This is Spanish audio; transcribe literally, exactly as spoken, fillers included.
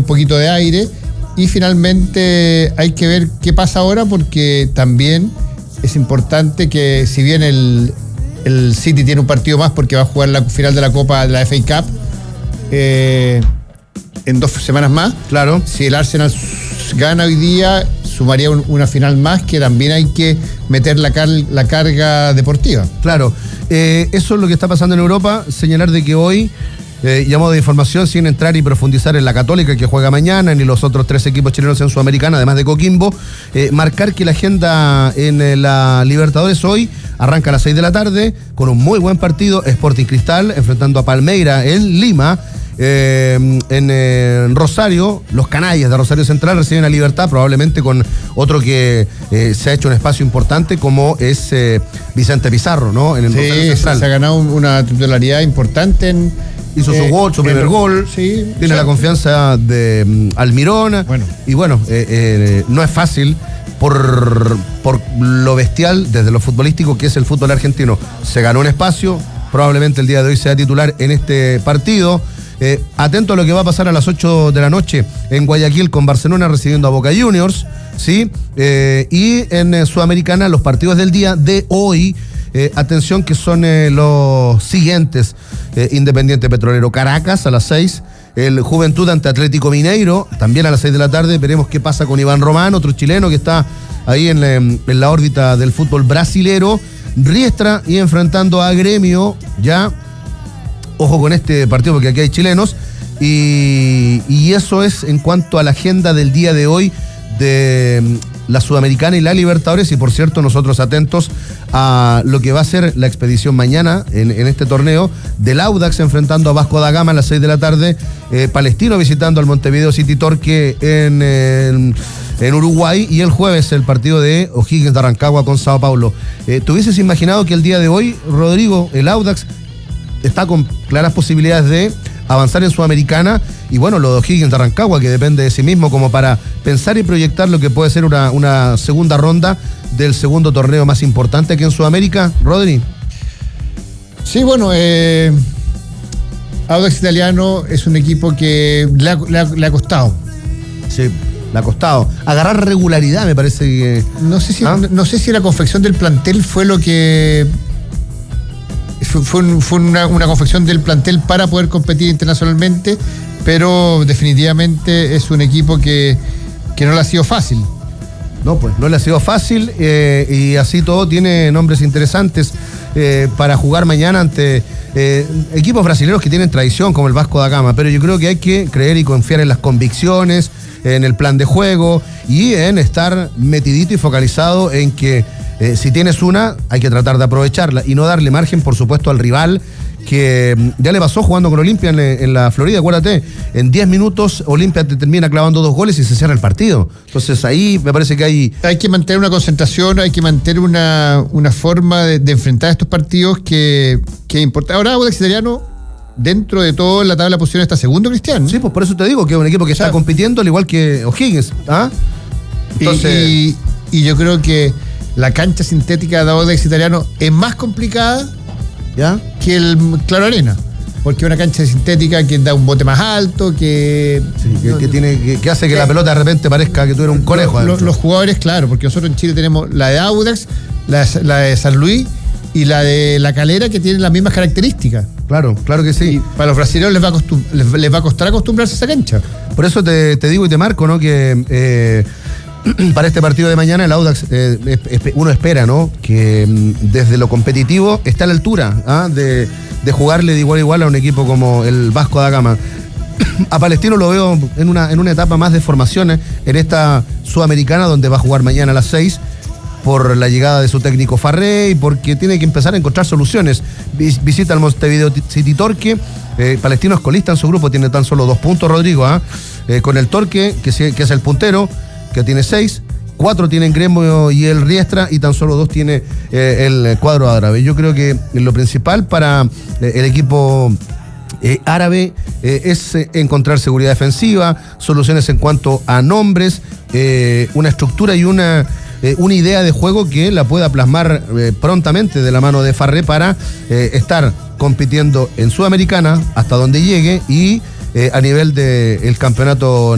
poquito de aire. Y finalmente hay que ver qué pasa ahora, porque también es importante que, si bien el, el City tiene un partido más porque va a jugar la final de la Copa de la F A Cup eh, en dos semanas más, claro, si el Arsenal gana hoy día, sumaría un, una final más, que también hay que meter la, car la carga deportiva. Claro, eh, eso es lo que está pasando en Europa. Señalar de que hoy, eh, llamado de información, sin entrar y profundizar en la Católica, que juega mañana, ni los otros tres equipos chilenos en Sudamericana, además de Coquimbo, eh, marcar que la agenda en eh, la Libertadores hoy arranca a las seis de la tarde con un muy buen partido. Sporting Cristal enfrentando a Palmeira en Lima. Eh, en, eh, en Rosario, los canallas de Rosario Central reciben a Libertad, probablemente con otro que eh, se ha hecho un espacio importante, como es eh, Vicente Pizarro, ¿no? En el sí, Rosario Central. Se ha ganado una titularidad importante en, hizo su eh, gol, su primer el, gol, sí, tiene o sea, la confianza de um, Almirón, bueno. Y bueno, eh, eh, no es fácil por, por lo bestial desde lo futbolístico que es el fútbol argentino. Se ganó un espacio, probablemente el día de hoy sea titular en este partido. Eh, atento a lo que va a pasar a las ocho de la noche en Guayaquil, con Barcelona recibiendo a Boca Juniors, ¿sí? Eh, y en eh, Sudamericana, los partidos del día de hoy, eh, atención, que son eh, los siguientes: eh, Independiente Petrolero Caracas a las seis, el Juventud ante Atlético Mineiro también a las seis de la tarde. Veremos qué pasa con Iván Román, otro chileno que está ahí en, en la órbita del fútbol brasilero. Riestra y enfrentando a Gremio, ya. Ojo con este partido porque aquí hay chilenos. Y, y eso es en cuanto a la agenda del día de hoy de la Sudamericana y la Libertadores. Y por cierto, nosotros atentos a lo que va a ser la expedición mañana en, en este torneo del Audax enfrentando a Vasco da Gama a las seis de la tarde. Eh, Palestino visitando al Montevideo City Torque en, en, en Uruguay. Y el jueves el partido de O'Higgins de Rancagua con Sao Paulo. Eh, ¿Te hubieses imaginado que el día de hoy, Rodrigo, el Audax está con claras posibilidades de avanzar en Sudamericana? Y bueno, lo de O'Higgins de Rancagua, que depende de sí mismo, como para pensar y proyectar lo que puede ser una, una segunda ronda del segundo torneo más importante aquí en Sudamérica. Rodri. Sí, bueno, eh, Audax Italiano es un equipo que le ha, le ha, le ha costado. Sí, le ha costado. Agarrar regularidad, me parece que... No sé si, ¿Ah? no, no sé si la confección del plantel fue lo que... Fue, fue, un, fue una, una confección del plantel para poder competir internacionalmente, pero definitivamente es un equipo que, que no le ha sido fácil. No, pues no le ha sido fácil, eh, y así todo tiene nombres interesantes eh, para jugar mañana ante eh, equipos brasileños que tienen tradición, como el Vasco da Gama. Pero yo creo que hay que creer y confiar en las convicciones, en el plan de juego y en estar metidito y focalizado en que Eh, si tienes una, hay que tratar de aprovecharla y no darle margen, por supuesto, al rival, que ya le pasó jugando con Olimpia en, en la Florida. Acuérdate, en diez minutos Olimpia te termina clavando dos goles y se cierra el partido. Entonces ahí me parece que hay... Hay que mantener una concentración, hay que mantener una, una forma de, de enfrentar estos partidos que, que importa. Ahora Audax Italiano, dentro de todo, en la tabla de posiciones está segundo, Cristian. Sí, pues por eso te digo que es un equipo que o sea, está compitiendo al igual que O'Higgins. ¿Ah? Entonces... y, y, y yo creo que la cancha sintética de Audax Italiano es más complicada, ¿ya?, que el Claro Arena, porque es una cancha sintética que da un bote más alto, que sí, que, no, que tiene que, que hace que, que la pelota de repente parezca que tú eres un conejo. Lo, lo, los jugadores, claro, porque nosotros en Chile tenemos la de Audax, la, la de San Luis y la de La Calera, que tienen las mismas características. Claro, claro que sí. Y para los brasileños les va a, costum- les, les va a costar acostumbrarse a esa cancha. Por eso te, te digo y te marco, ¿no?, que eh, para este partido de mañana el Audax, eh, uno espera, ¿no?, que desde lo competitivo está a la altura, ¿ah?, de, de jugarle de igual a igual a un equipo como el Vasco da Gama. A Palestino lo veo en una, en una etapa más de formaciones en esta Sudamericana, donde va a jugar mañana a las seis por la llegada de su técnico Farré y porque tiene que empezar a encontrar soluciones. Vis, visita al Montevideo City Torque. eh, Palestino es colista en su grupo, tiene tan solo dos puntos, Rodrigo, ¿ah? eh, con el Torque, que, que es el puntero, que tiene seis, cuatro tienen Gremio y el Riestra, y tan solo dos tiene eh, el cuadro árabe. Yo creo que lo principal para eh, el equipo eh, árabe eh, es eh, encontrar seguridad defensiva, soluciones en cuanto a nombres, eh, una estructura y una, eh, una idea de juego que la pueda plasmar eh, prontamente de la mano de Farré para eh, estar compitiendo en Sudamericana hasta donde llegue y eh, a nivel del campeonato